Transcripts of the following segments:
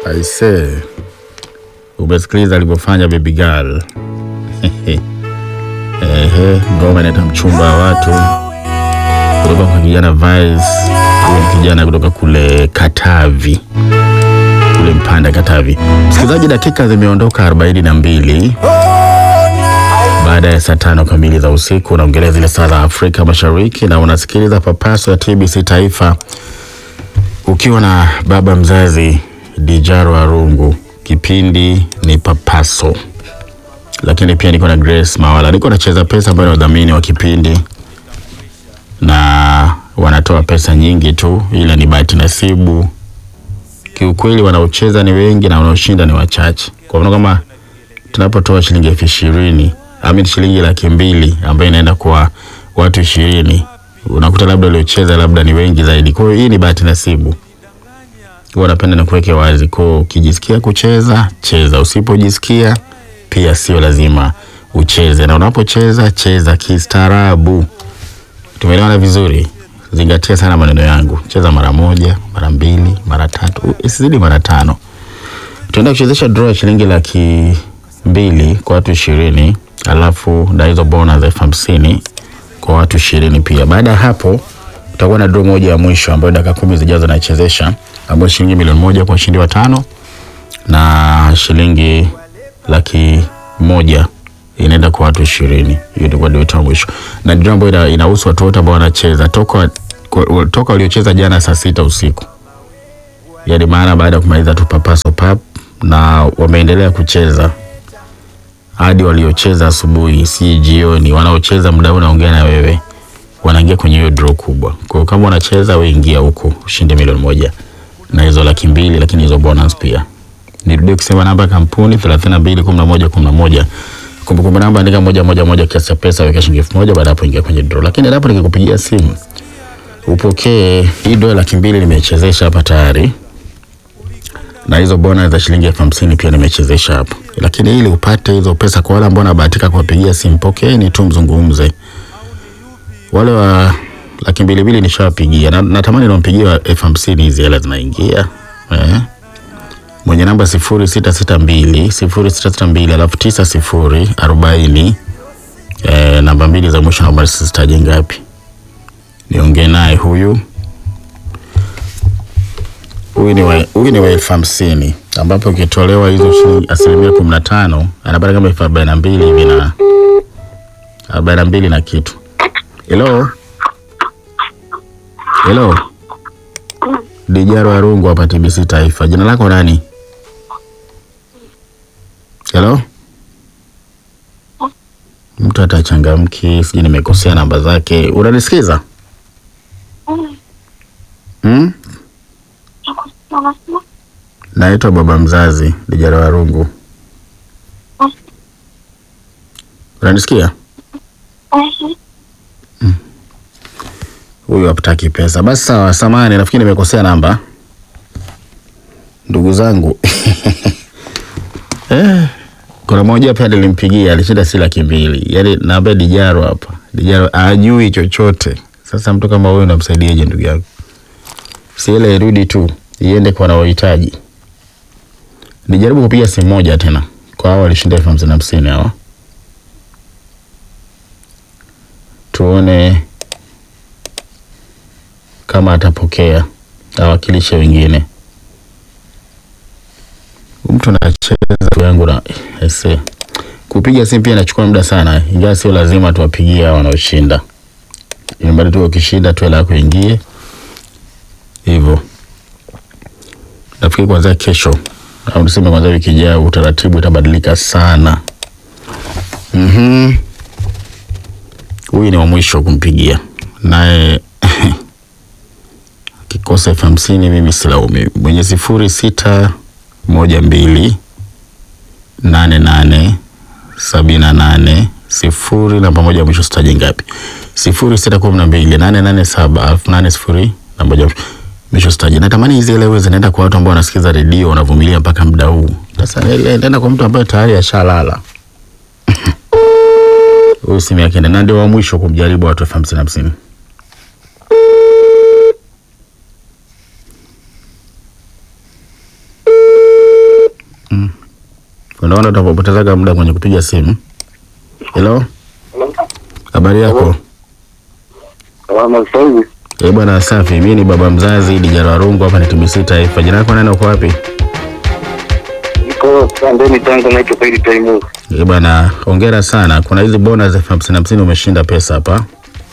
I say, umesikiliza alivyofanya Baby Girl. Ngoma inaitwa Mchumba wa Watu kutoka kwa kijana Vice, kijana kutoka kule Katavi, kule Mpanda Katavi. Msikilizaji, dakika zimeondoka 42 baada ya saa 5 kamili za usiku. Unaongelea zile saa za Afrika Mashariki na unasikiliza Papaso ya TBC Taifa ukiwa na baba mzazi Dijaro Arungu. Kipindi ni Papaso, lakini pia niko na Grace Mawala. Niko na Cheza Pesa ambayo ni wadhamini wa kipindi na wanatoa pesa nyingi tu, ila ni bahati nasibu. Kiukweli wanaocheza ni wengi na wanaoshinda ni wachache. Kwa mfano kama tunapotoa shilingi 20,000, shilingi 200,000 ambayo inaenda kwa watu 20, unakuta labda waliocheza labda ni wengi zaidi. Kwa hiyo hii ni bahati nasibu. Wanapenda na kuweke wazi, kwa ukijisikia kucheza cheza, usipojisikia pia sio lazima ucheze, na unapocheza cheza kistaarabu. Tumeelewana vizuri? Zingatia sana maneno yangu. Cheza mara 1, mara 2, mara 3, isizidi mara 5. Tunaenda kuchezesha draw ya shilingi 200,000 kwa watu 20, alafu na hizo bonus 50,000 kwa watu 20 pia. Baada ya hapo tutakuwa na draw moja ya mwisho ambayo dakika 10 zijazo naichezesha, ambayo shilingi 1,000,000 kwa ushindi wa 5 na shilingi 100,000 inaenda kwa watu 20. Hiyo ndio ndio mwisho. Na ndio ambayo inahusu watu wote ambao wanacheza toka waliocheza jana saa 6 usiku. Yaani maana baada ya kumaliza tu Papaso pap na wameendelea kucheza hadi waliocheza asubuhi, si jioni. Wanaocheza muda huu naongea na wewe, wanaingia kwenye hiyo draw kubwa. Kwa hiyo kama unacheza wewe ingia huko, ushinde 1,000,000 na hizo 200,000, lakini hizo bonus pia. Nirudie kusema namba kampuni 321111. Kumbukumbu namba andika 111, kiasi cha pesa weka shilingi 1,000. Baada hapo ingia kwenye draw. Lakini hapo nikikupigia simu upokee hii dola 200,000 nimechezesha hapa tayari, na hizo bonus za shilingi 50,000 pia nimechezesha hapa. Lakini ili upate hizo pesa, kwa wale ambao wanabahatika kuwapigia simu, pokeeni tu mzungumze. Wale wa 200,000 nishawapigia, na natamani nimpigie 50,000 hizi hela zinaingia. Mwenye namba 0662 alafu 9040. Namba 2 za mwisho naomba sitaje ngapi. Niongee naye huyu. Huyu ni wa 50,000 ambapo ukitolewa hizo shilingi 15% anapata kama 42 hivi na 42 na kitu. Hello. Dijaro Arungu hapa TBC Taifa. Jina lako nani? Hello? Mtu atachangamki, sije nimekosea namba zake. Unanisikiza? Naitwa baba mzazi Dijaro Arungu. Unanisikia? Huyu hapataki pesa. Basi sawa, samahani, nafikiri nimekosea namba. Ndugu zangu. Kuna mmoja pia nilimpigia, alishinda 200,000. Yaani naambia Dijaro hapa. Dijaro hajui chochote. Sasa mtu kama wewe unamsaidiaje ndugu yangu? Si ile irudi tu, iende kwa wanaohitaji. Nijaribu kupiga simu moja tena kwa hao walishinda 50,000 hawa. Tuone kama atapokea, awakilishe wengine. Mtu anacheza yangu na kupiga simu pia inachukua muda sana, ingawa sio lazima tuwapigie wanaoshinda. Mbali tu ukishinda tu hela yako ingie. Hivyo. Nafikiri kwanza kesho au tuseme kwanza wiki ijayo utaratibu utabadilika sana. Huyu ni wa mwisho kumpigia. Naye kikosa 50,000 mimi silaumu. Mwenye 0612 88 78 0 namba moja mwisho sitaje ngapi. 0612 887 80 namba moja mwisho sitaje. Natamani hizi elewe zinaenda kwa watu ambao wanasikiza redio, wanavumilia mpaka muda huu. Sasa nenda kwa mtu ambaye tayari ashalala. Huyu simu yake ndio wa mwisho kumjaribu watu 50,000. Unaona utapotezaga muda kwenye kupiga simu. Hello? Habari yako? Salama sahihi. Bwana safi. Mimi ni baba mzazi Dijaro Warungu, hapa ni TBC Taifa. Jina lako nani, uko wapi? Niko Kandeni Tanga, naitwa Saidi Taimu. Bwana hongera sana. Kuna hizi bonus 50 umeshinda pesa hapa.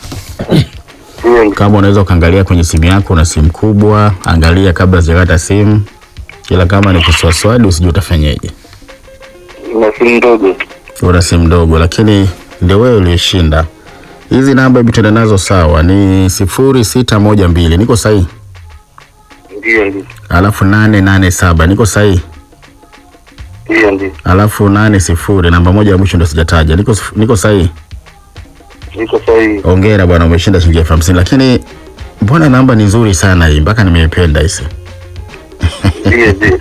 Kama unaweza ukaangalia kwenye simu yako, na simu kubwa, angalia kabla sijakata simu. Kila kama ni kiswaswadi usije utafanyaje. Na simu ndogo. Una simu ndogo, lakini ndio wewe uliyeshinda. Hizi namba hebu tuende nazo sawa. Ni 0612. Niko sahihi? Ndio. Alafu 887. Niko sahihi? Ndio. Alafu 80. Namba moja ya mwisho ndio sijataja. Niko sahihi? Niko sahihi. Hongera bwana, umeshinda shilingi 50. Lakini mbona namba ni nzuri sana hii, mpaka nimeipenda hizi. Ndio.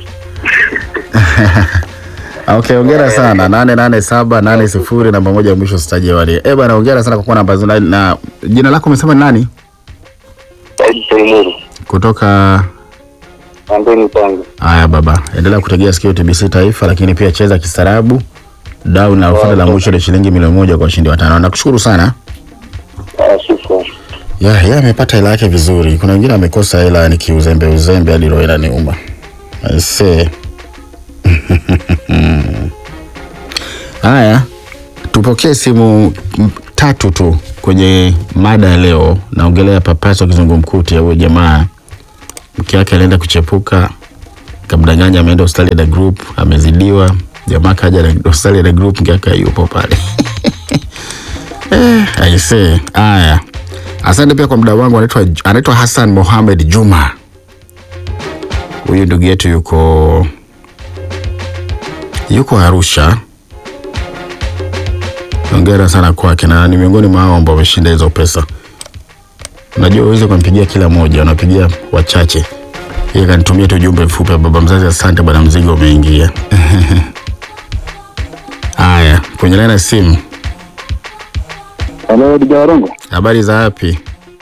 Okay, hongera sana. 88780, namba moja ya mwisho sitaje wale. Bwana hongera sana kwa kuwa namba nzuri. Na jina lako umesema ni nani? Saidi Taimu. Kutoka Kandeni Tanga. Haya baba, endelea kutegea sikio TBC Taifa, lakini pia cheza kistaarabu. Dau na ufada la mwisho ni shilingi milioni 1 kwa washindi 5. Nakushukuru sana. Shukrani. Ya amepata hela yake vizuri. Kuna wengine wamekosa hela ni kiuzembe hadi roho ni uma. Aise. Haya, tupokee simu 3 tu kwenye mada ya leo. Naongelea papaso kizungumkuti ya huyo jamaa. Mke wake alienda kuchepuka, kamdanganya ameenda hospitali na group, amezidiwa. Jamaa kaja na hospitali na group, mke wake yupo pale. Aise. Haya. Asante pia kwa muda wangu. Anaitwa Hassan Mohamed Juma. Huyu ndugu yetu yuko Arusha. Hongera sana kwake, na ni miongoni mwa hao ambao wameshinda hizo pesa. Unajua uweze kumpigia kila mmoja, unapigia wachache. Yeye kanitumia tu ujumbe mfupi, baba mzazi asante bwana, mzigo umeingia. Haya, kwenye laini ya simu. Hello, Dijaro Warungu. Habari za wapi?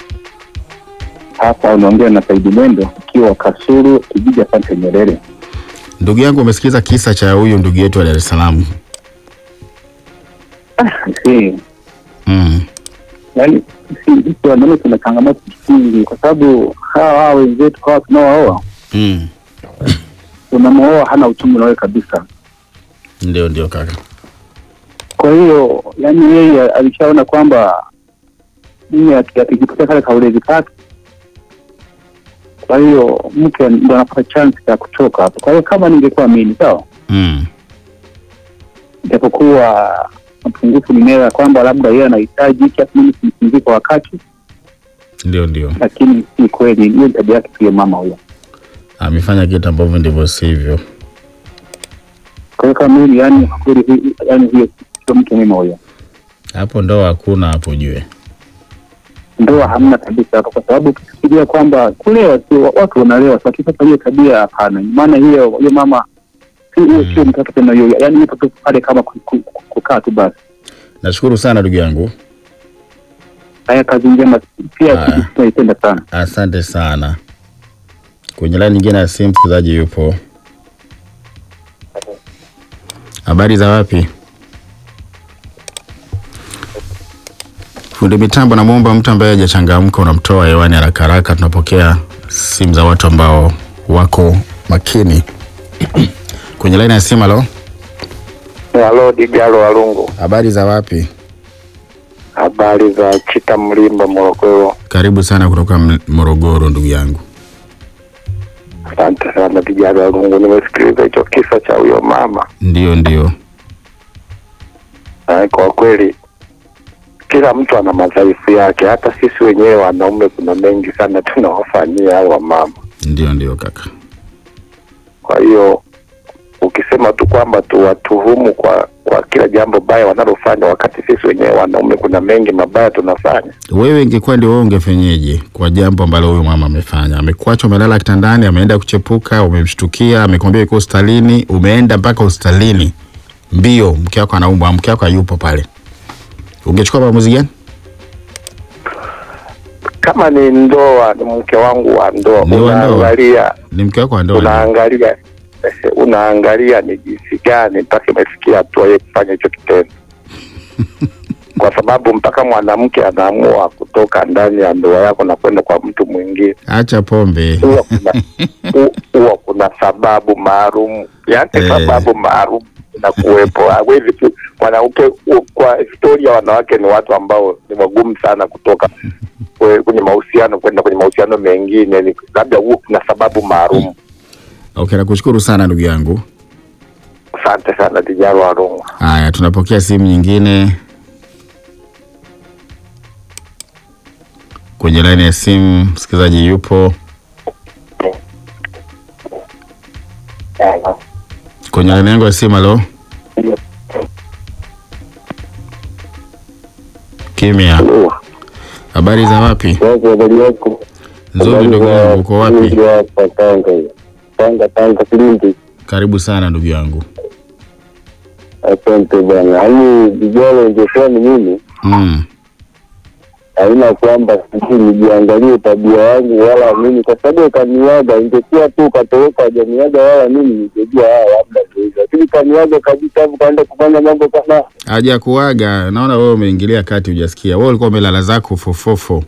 Hapa unaongea na Saidi Mwendo, ikiwa Kasulu, kijiji cha Nyerere. Ndugu yangu, umesikiza kisa cha huyu ndugu yetu wa Dar es Salaam? Yaani sisi wanaume tuna changamoto nyingi, kwa sababu hawa wenzetu kwa tunaoa tunamwoa hana uchumi nawe kabisa. Ndio kaka. Kwa hiyo yani yeye alishaona kwamba mimi akijikuta kale kaulezi kake, kwa hiyo mke ndo anapata chance ya kutoka hapo. Kwa hiyo kama ningekuwa mimi sawa, japokuwa mapungufu nimeelewa kwamba labda yeye anahitaji kiasi mimi simsingie kwa wakati. Ndio. Lakini si kweli, hiyo tabia yake pia mama huyo. Amefanya kitu ambavyo ndivyo sivyo. Kwa hiyo kama mimi yani kweli, yani hiyo sio mtu mema huyo. Hapo ndoa hakuna, hapo jue. Ndoa hamna kabisa hapo, kwa sababu ukifikiria kwamba kulewa sio watu wanalewa, sasa kisa hiyo tabia hapana. Maana hiyo mama sio mtoto tena hiyo, yani ipo tu pale kama kukaa tu basi. Nashukuru sana ndugu yangu. Haya, kazi njema pia tunaipenda sana. Asante sana. Kwenye line nyingine ya simu msikilizaji yupo. Habari za wapi? Fundi mitambo, namuomba mtu ambaye hajachangamka unamtoa hewani haraka. Tunapokea simu za watu ambao wako makini. Kwenye line ya simu. Halo. Halo, Dijaro Warungu. Habari za wapi? Habari za Chita Mlimba, Morogoro. Karibu sana kutoka Morogoro ndugu yangu. Asante sana Dijaro Warungu, nimesikiliza hicho kisa cha huyo mama. Ndio. Kwa kweli kila mtu ana madhaifu yake, hata sisi wenyewe wanaume kuna mengi sana tunawafanyia hao mama. Ndio kaka. Kwa hiyo ukisema tu kwamba tuwatuhumu kwa kila jambo baya wanalofanya, wakati sisi wenyewe wanaume kuna mengi mabaya tunafanya. Wewe ingekuwa ndio wewe ungefenyeje kwa jambo ambalo huyu mama amefanya? Amekuacha umelala kitandani, ameenda kuchepuka, umemshtukia, amekwambia yuko hospitalini, umeenda mpaka hospitalini. Mbio, mke wako anaumwa, mke wako hayupo pale. Ungechukua maamuzi gani? Kama ni ndoa, ni mke wangu wa ndoa, unaangalia ni mke wako wa ndoa. Unaangalia unaangalia ni jinsi gani mpaka imefikia hatua yeye kufanya hicho kitendo. Kwa sababu mpaka mwanamke anaamua kutoka ndani ya ndoa yako na kwenda kwa mtu mwingine, acha pombe, huwa kuna sababu maalum, yaani sababu maalum na kuwepo. Hawezi tu mwanamke, kwa historia wanawake ni watu ambao ni wagumu sana kutoka kwenye mahusiano kwenda kwenye mahusiano mengine, labda huo kuna sababu maalum. Okay, nakushukuru sana ndugu yangu. Asante sana Dijaro Warungu. Haya, tunapokea simu nyingine. Kwenye line ya simu msikilizaji yupo. Kwenye line yangu ya simu, halo. Kimya. Habari za wapi? Habari yako? Nzuri ndugu yangu, uko wapi? Tanga Kilindi. Karibu sana ndugu yangu. Asante bwana. Yaani vijana ingekuwa ni mimi. Haina kwamba sisi nijiangalie tabia yangu wala mimi, kwa sababu kaniaga ingekuwa tu katoroka hajaniaga wala mimi ningejua labda ndio. Lakini kaniaga kabisa hapo kaenda kufanya mambo kama haja kuaga. Naona wewe umeingilia kati, hujasikia. Wewe ulikuwa umelala zako fofofo.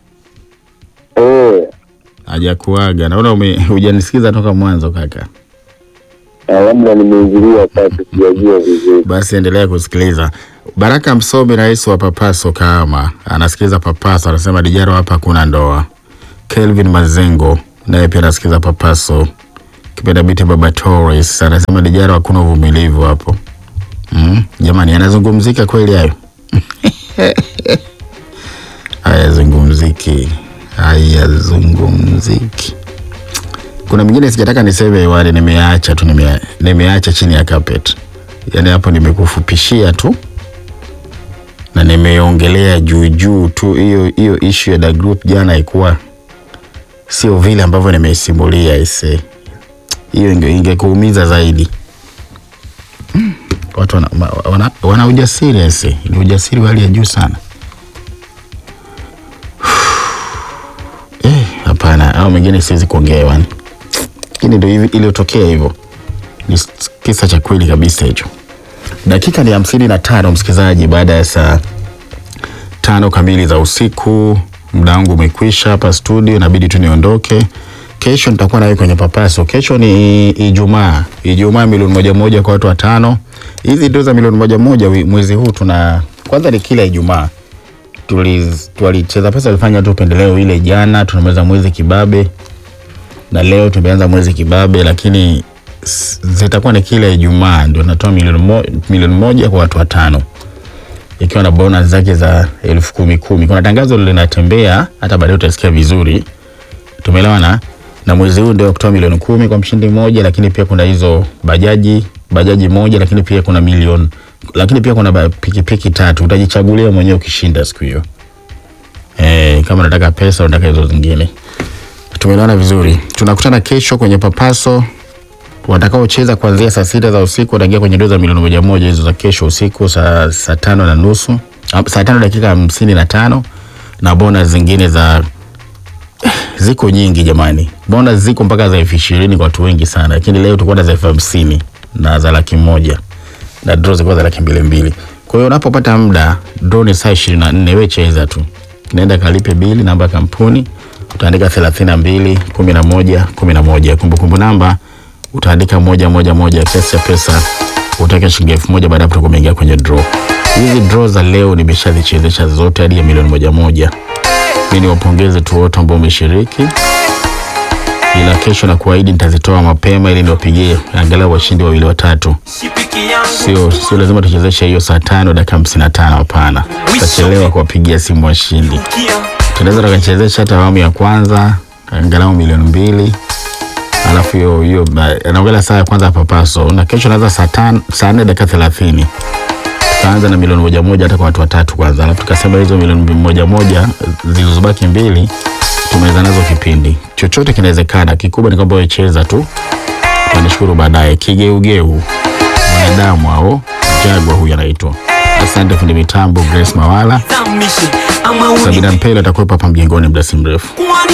Haja kuaga. Naona hujanisikiza toka mwanzo kaka. Labda nimeingilia kati, sijajua vizuri. Basi endelea kusikiliza. Baraka Msomi, rais wa Papaso Kahama, anasikiliza Papaso, anasema Dijaro hapa kuna ndoa. Kelvin Mazengo naye pia anasikiza Papaso. Kipenda biti Baba Torres anasema Dijaro hakuna uvumilivu hapo. Jamani, anazungumzika kweli hayo? Hayazungumziki. Kuna mwingine sijataka niseme wale nimeacha tu, nimeacha chini ya carpet. Yaani hapo nimekufupishia tu na nimeongelea juu tu. Hiyo issue ya the group jana ilikuwa sio vile ambavyo nimesimulia ise. Hiyo ingekuumiza zaidi. Watu wana ujasiri ise. Ni ujasiri wa hali ya juu sana. Hapana, au mwingine siwezi kuongea hewani. Lakini ndio hivi iliyotokea hivyo. Ni kisa cha kweli kabisa hicho. Dakika ni 55 msikilizaji, baada ya saa 5 kamili za usiku. Muda wangu umekwisha hapa studio, inabidi tu niondoke. Kesho nitakuwa nawe kwenye Papaso. Kesho ni Ijumaa. Ijumaa milioni 1 kwa watu 5. Hizi ndio za milioni 1 mwezi huu kwanza ni kila Ijumaa. Tulicheza pesa, tulifanya tu pendeleo ile jana, tunamaliza mwezi kibabe. Na leo tumeanza mwezi kibabe, lakini zitakuwa ni kila Ijumaa ndio natoa milioni 1 kwa watu 5. Ikiwa na bonus zake za 10,000. Kuna tangazo linatembea, hata baadaye utasikia vizuri. Tumeelewana? Na mwezi huu ndio kutoa milioni 10 kwa mshindi mmoja, lakini pia kuna hizo bajaji moja, lakini pia kuna milioni, lakini pia kuna pikipiki 3. Utajichagulia mwenyewe ukishinda siku hiyo. Kama unataka pesa, unataka hizo zingine. Tumeelewana vizuri. Tunakutana kesho kwenye Papaso. Watakaocheza kuanzia saa 6 za usiku wataingia kwenye doza milioni 1 hizo za kesho usiku saa 5:30. Saa 5 dakika 55 na bonus zingine ziko nyingi jamani. Bonus ziko mpaka za 20,000 kwa watu wengi sana. Lakini leo tulikuwa na za 50,000 na za 100,000 na draw zilikuwa za 200,000. Kwa hiyo unapopata muda, draw ni saa 24, wewe cheza tu. Nenda kalipe bili, namba ya kampuni utaandika 32 11 11. Kumbukumbu namba utaandika 111. Kiasi cha pesa utaweka shilingi 1000. Baada hapo utakuingia kwenye draw. Hizi draw za leo nimeshazichezesha zote hadi ya milioni 1. Mimi niwapongeze tu wote ambao wameshiriki. Ila kesho na kuahidi nitazitoa mapema ili niwapigie angalau washindi 2 3. Sio lazima tuchezeshe hiyo saa 5 dakika 55, hapana. Tutachelewa kuwapigia simu washindi. Tunaweza tukachezesha hata awamu ya kwanza angalau milioni 2. Alafu hiyo anaongelea saa ya kwanza Papaso. Na kesho naanza saa 4 dakika 30. Tutaanza na milioni 1 hata kwa watu 3 kwanza. Alafu tukasema hizo milioni 1 zilizobaki 2 tumeweza nazo kipindi. Chochote kinawezekana. Kikubwa ni kwamba wewe cheza tu. Tunashukuru baadaye. Kigeugeu. Mwanadamu hao. Jagwa huyu anaitwa. Asante fundi mitambo Grace Mawala. Sabina Mpelo atakuwepo hapa mjengoni muda si mrefu.